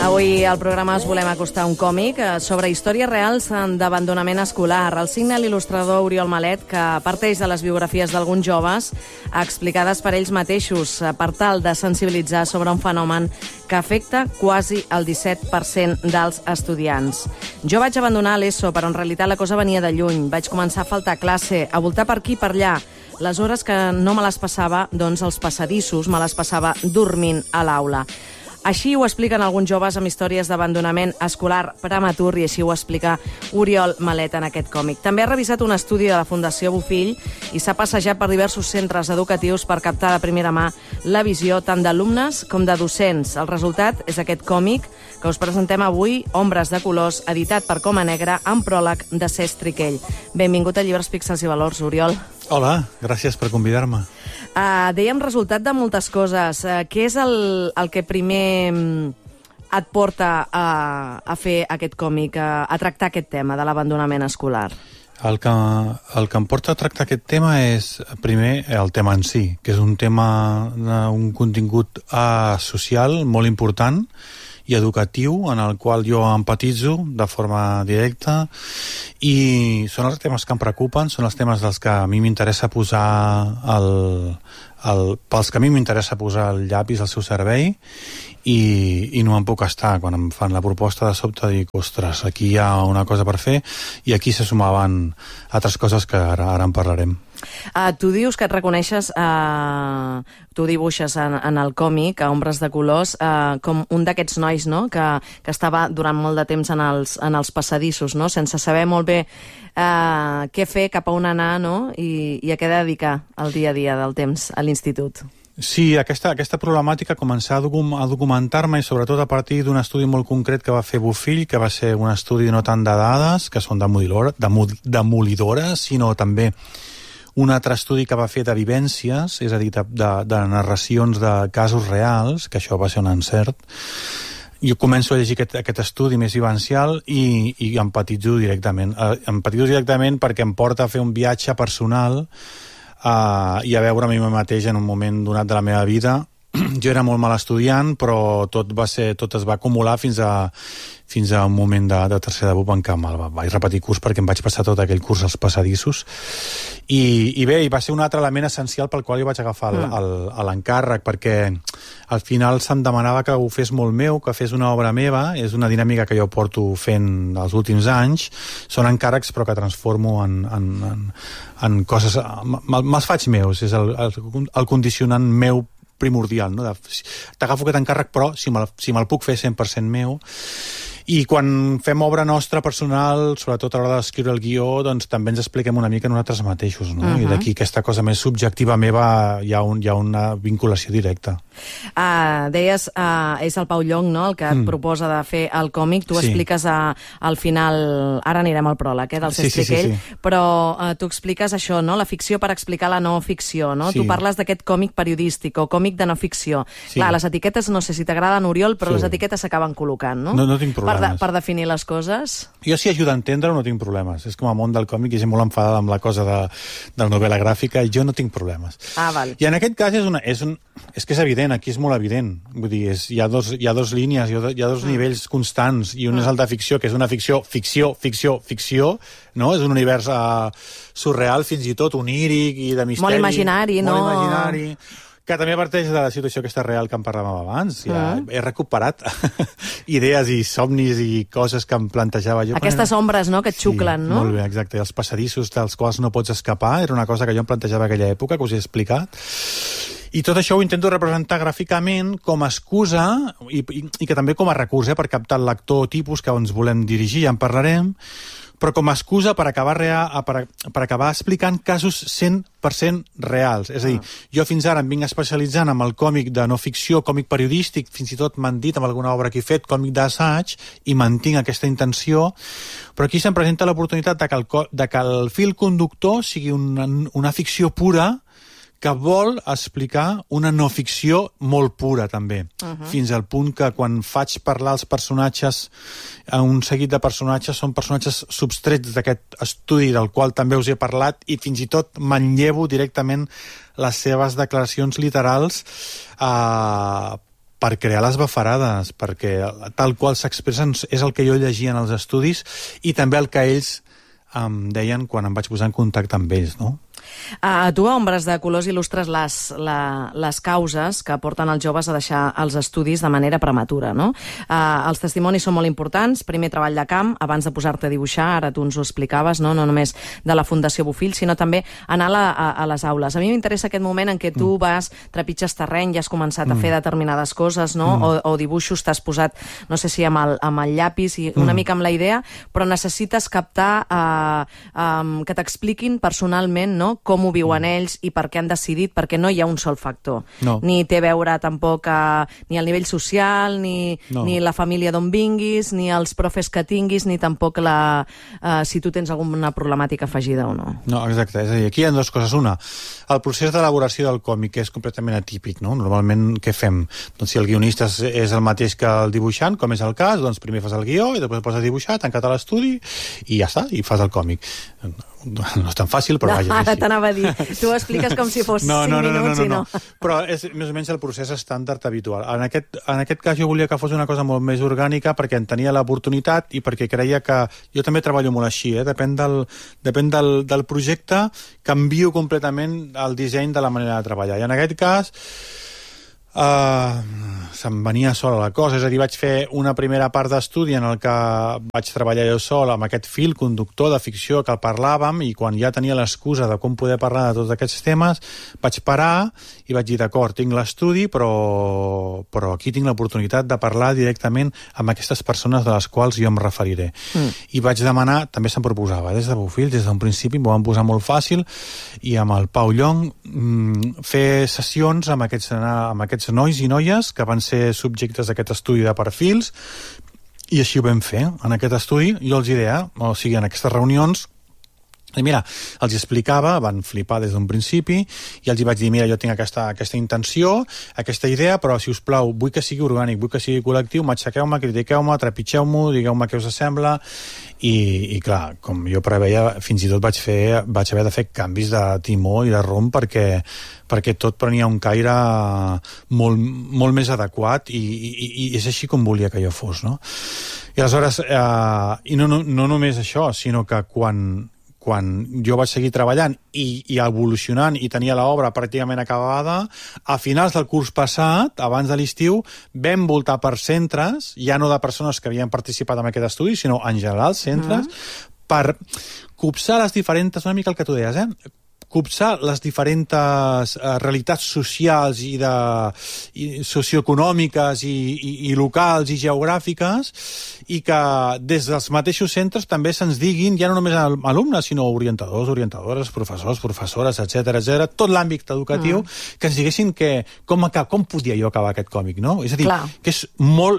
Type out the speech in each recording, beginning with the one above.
Avui al programa us volem acostar un còmic sobre històries reals d'abandonament escolar. El signa l'il·lustrador Oriol Malet, que parteix de les biografies d'alguns joves explicades per ells mateixos per tal de sensibilitzar sobre un fenomen que afecta quasi el 17% dels estudiants. Jo vaig abandonar l'ESO, però en realitat la cosa venia de lluny. Vaig començar a faltar classe, a voltar per aquí i per allà. Les hores que no me les passava, doncs, als passadissos, me les passava dormint a l'aula. Així ho expliquen alguns joves amb històries d'abandonament escolar prematur i així ho explica Oriol Malet en aquest còmic. També ha revisat un estudi de la Fundació Bofill i s'ha passejat per diversos centres educatius per captar de primera mà la visió tant d'alumnes com de docents. El resultat és aquest còmic que us presentem avui, Ombres de colors, editat per Coma Negra, amb pròleg de Cesc Triquell. Benvingut a Llibres, Píxels i Valors, Oriol. Hola, gràcies per convidar-me. Dèiem resultat de moltes coses. Què és el que primer et porta a fer aquest còmic, a tractar aquest tema de l'abandonament escolar? El que em porta a tractar aquest tema és, primer, el tema en si, que és un tema d'un contingut social molt important i educatiu, en el qual jo empatitzo de forma directa, i són els temes que em preocupen, són els temes dels que a mi m'interessa posar pels que a mi m'interessa posar el llapis al seu servei, i no em puc estar quan em fan la proposta de sobte dic, ostres, aquí hi ha una cosa per fer, i aquí se sumaven altres coses que ara en parlarem. Tu dius que et reconeixes, tu dibuixes en el còmic, a Ombres de colors, com un d'aquests nois, no?, que estava durant molt de temps en els passadissos, no?, sense saber molt bé què fer, cap a on anar, no?, i a què dedicar el dia a dia del temps a l'institut. Sí, aquesta problemàtica començar a documentar-me, i sobretot a partir d'un estudi molt concret que va fer Bofill, que va ser un estudi no tant de dades, que són demolidores, sinó també un altre estudi que va fer de vivències, és a dir, de narracions de casos reals, que això va ser un encert. Jo començo a llegir aquest estudi més vivencial i empatitzo directament. Empatitzo directament perquè em porta a fer un viatge personal i a veure a mi mateix en un moment donat de la meva vida. Jo era molt mal estudiant, però tot es va acumular fins a un moment de tercer de BUP en què vaig repetir curs perquè em vaig passar tot aquell curs als passadissos. I bé, va ser un altre element essencial pel qual jo vaig agafar l'encàrrec, perquè al final se'm demanava que ho fes molt meu, que fes una obra meva. És una dinàmica que jo porto fent els últims anys. Són encàrrecs però que transformo en coses, me'ls faig meus, és el condicionant meu primordial, no? T'agafo aquest encàrrec, però si me'l puc fer 100% meu. I quan fem obra nostra personal, sobretot a l'hora d'escriure el guió, doncs també ens expliquem una mica nosaltres mateixos, no? I d'aquí aquesta cosa més subjectiva meva hi ha una vinculació directa. Deies, és el Pau Llong, no?, el que et proposa de fer el còmic. Tu expliques al final, ara anirem al pròleg, del Cesc Triquell, però tu expliques això, no?, la ficció per explicar la no ficció, no? Tu parles d'aquest còmic periodístic o còmic de no ficció. Clar, les etiquetes, no sé si t'agraden, Oriol, però les etiquetes s'acaben col·locant, no? No tinc problemes. Per definir les coses? Jo, si ajuda a entendre-ho, no tinc problemes. És com a món del còmic, i és molt enfadada amb la cosa de la novel·la gràfica, i jo no tinc problemes. Val. I en aquest cas és que és evident, aquí és molt evident. Vull dir, hi ha dos línies, hi ha dos nivells constants, i un és el de ficció, que és una ficció, no? És un univers surreal, fins i tot oníric i de misteri. Molt imaginari, no? Molt imaginari. Que també parteix de la situació aquesta real que en parlàvem abans. He recuperat idees i somnis i coses que em plantejava jo. Aquestes ombres, no?, que et xuclen, no? Molt bé, exacte. Els passadissos dels quals no pots escapar era una cosa que jo em plantejava aquella època, que us he explicat. I tot això ho intento representar gràficament com a excusa i que també com a recurs, per captar el lector tipus que ens volem dirigir, ja en parlarem, però com a excusa per acabar explicant casos 100% reals. És a dir, jo fins ara em vinc especialitzant amb el còmic de no ficció, còmic periodístic, fins i tot m'han dit amb alguna obra que he fet, còmic d'assaig, i mantinc aquesta intenció, però aquí se'm presenta l'oportunitat de que el fil conductor sigui una ficció pura que vol explicar una no ficció molt pura, també. Fins al punt que quan faig parlar els personatges, un seguit de personatges, són personatges substrets d'aquest estudi del qual també us he parlat, i fins i tot manllevo directament les seves declaracions literals per crear les bafarades, perquè tal qual s'expressen és el que jo llegia en els estudis i també el que ells em deien quan em vaig posar en contacte amb ells, no? Tu a Ombres de Colors il·lustres les causes que porten els joves a deixar els estudis de manera prematura, no? Els testimonis són molt importants, primer treball de camp, abans de posar-te a dibuixar, ara tu ens ho explicaves, no només de la Fundació Bofill, sinó també anar a les aules. A mi m'interessa aquest moment en què tu vas, trepitges terreny i has començat a fer determinades coses, no? O dibuixos, t'has posat, no sé si amb el llapis i una mica amb la idea, però necessites captar que t'expliquin personalment, no?, com ho viuen ells i per què han decidit, perquè no hi ha un sol factor. No. Ni té a veure tampoc ni el nivell social, ni la família d'on vinguis, ni els profes que tinguis, ni tampoc si tu tens alguna problemàtica afegida o no. No, exacte. És a dir, aquí hi ha dues coses. Una, el procés d'elaboració del còmic és completament atípic, no? Normalment, què fem? Doncs si el guionista és el mateix que el dibuixant, com és el cas, doncs primer fas el guió i després poses a dibuixar, tancat a l'estudi i ja està, i fas el còmic. No és tan fàcil, però vaja. Ara t'anava a dir. Tu ho expliques com si fos 5 minuts i no. Però és més o menys el procés estàndard habitual. En aquest cas jo volia que fos una cosa molt més orgànica perquè en tenia l'oportunitat i perquè creia que... Jo també treballo molt així, depèn del projecte, canvio completament el disseny de la manera de treballar. I en aquest cas... se'm venia sola la cosa, és a dir, vaig fer una primera part d'estudi en el que vaig treballar jo sol amb aquest fil conductor de ficció que el parlàvem i quan ja tenia l'excusa de com poder parlar de tots aquests temes vaig parar i vaig dir, d'acord, tinc l'estudi però aquí tinc l'oportunitat de parlar directament amb aquestes persones de les quals jo em referiré. I vaig demanar, també se'm proposava des de Bofill, des d'un principi m'ho van posar molt fàcil i amb el Pau Llong fer sessions amb aquests nois i noies que van ser subjectes d'aquest estudi de perfils i així ho vam fer. En aquest estudi jo els deia, o sigui, en aquestes reunions i mira, els explicava, van flipar des d'un principi i els vaig dir, mira, jo tinc aquesta intenció, aquesta idea, però si us plau, vull que sigui orgànic, vull que sigui col·lectiu, matxaqueu-me, critiqueu-me, trepitgeu-me, digueu-me què us sembla i clar, com jo preveia, fins i tot vaig haver de fer canvis de timó i de rumb perquè tot prenia un caire molt més adequat i és així com volia que jo fos, no? I aleshores, i no només això, sinó que quan jo vaig seguir treballant i evolucionant i tenia l'obra pràcticament acabada, a finals del curs passat, abans de l'estiu, vam voltar per centres, ja no de persones que havien participat en aquest estudi, sinó en general centres, per copsar les diferents, una mica el que tu deies, copsar les diferents realitats socials i socioeconòmiques i locals i geogràfiques i que des dels mateixos centres també se'ns diguin, ja no només alumnes, sinó orientadors, orientadores, professors, professores, etc, tot l'àmbit educatiu, que ens diguessin com podia jo acabar aquest còmic, no? És a dir, que és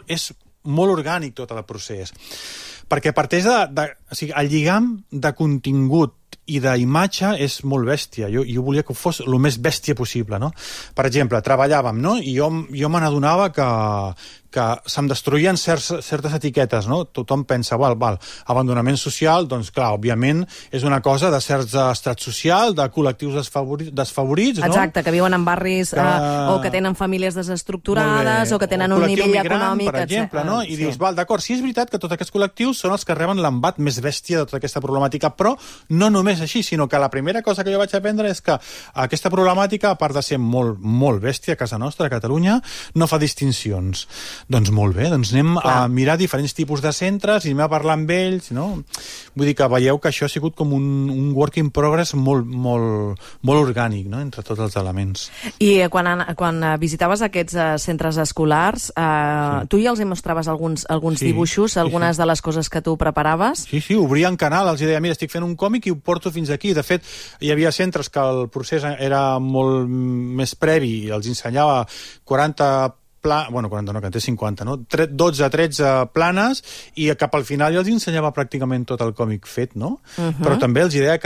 molt orgànic tot el procés. Perquè parteix o sigui, el lligam de contingut i d'imatge és molt bèstia. Jo volia que fos el més bèstia possible, no? Per exemple, treballàvem, no? I jo me n'adonava que se'm destruïen certes etiquetes, no? Tothom pensa, abandonament social, doncs clar, òbviament és una cosa de certs estrats social, de col·lectius desfavorits, no? Exacte, que viuen en barris o que tenen famílies desestructurades o que tenen un nivell econòmic, per exemple, no? I dius, d'acord, sí és veritat que tots aquests col·lectius són els que reben l'embat més bèstia de tota aquesta problemàtica, però no només així, sinó que la primera cosa que jo vaig aprendre és que aquesta problemàtica, a part de ser molt, molt bèstia a casa nostra, a Catalunya, no fa distincions. Doncs molt bé, doncs anem a mirar diferents tipus de centres i anem a parlar amb ells, no? Vull dir que veieu que això ha sigut com un work in progress molt orgànic, no?, entre tots els elements. I quan visitaves aquests centres escolars, tu ja els mostraves alguns dibuixos, algunes de les coses que tu preparaves? Sí, obrien canal, els deia, mira, estic fent un còmic i ho porto fins aquí. De fet, hi havia centres que el procés era molt més previ i els ensenyava 40 no, que en té 50, no? 12, 13 planes i cap al final jo els ensenyava pràcticament tot el còmic fet, no? Però també els deia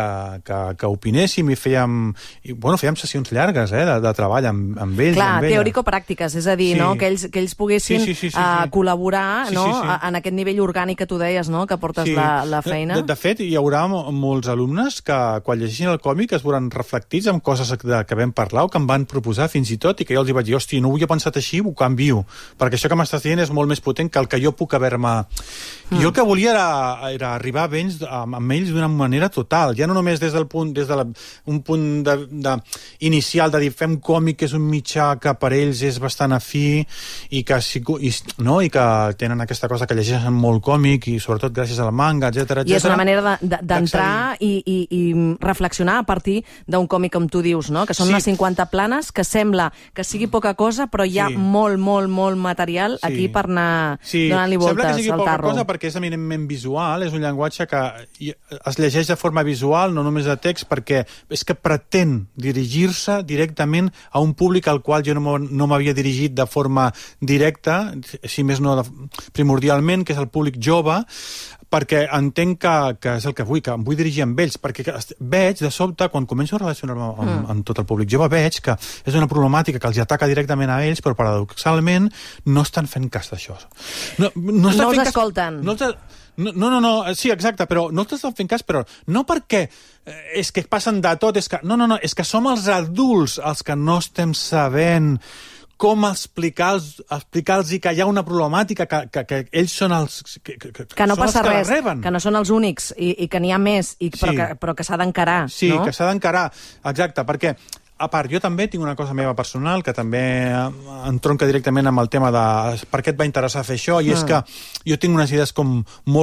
que opinéssim i fèiem sessions llargues, de treball amb ells. Clar, teòrico-pràctiques, és a dir, no? Que ells poguessin col·laborar en aquest nivell orgànic que tu deies, no? Que portes la feina. De fet, hi haurà molts alumnes que quan llegeixin el còmic es veuran reflectits en coses que vam parlar o que em van proposar fins i tot i que jo els vaig dir, hosti, no ho havia pensat així així, ho canvio, perquè això que m'estàs dient és molt més potent que el que jo puc haver-me... Jo el que volia era arribar amb ells d'una manera total, ja no només des d'un punt inicial de dir fem còmic, que és un mitjà que per ells és bastant afí i que tenen aquesta cosa que llegeixen molt còmic i sobretot gràcies al manga, etc. I és una manera d'entrar i reflexionar a partir d'un còmic, com tu dius, no? Que són unes 50 planes, que sembla que sigui poca cosa, però hi ha molt material aquí per anar donant-li voltes sembla que sigui al poca tarro. cosa perquè és eminentment visual, és un llenguatge que es llegeix de forma visual, no només de text, perquè és que pretén dirigir-se directament a un públic al qual jo no m'havia dirigit de forma directa, si més no primordialment, que és el públic jove, perquè entenc que és el que vull dirigir amb ells, perquè veig, de sobte, quan començo a relacionar-me amb tot el públic jove, veig que és una problemàtica que els ataca directament a ells, però paradoxalment no estan fent cas d'això. No els escolten. No, sí, exacte, però no els estan fent cas, però no perquè és que passen de tot, és que som els adults els que no estem sabent com explicar-los que hi ha una problemàtica, que ells són els que no passa res, que no són els únics i que n'hi ha més, però que s'ha d'encarar. Sí, no? Que s'ha d'encarar, exacte, perquè a part, jo també tinc una cosa meva personal que també entronca directament amb el tema de per què et va interessar fer això, i és que jo tinc unes idees com molt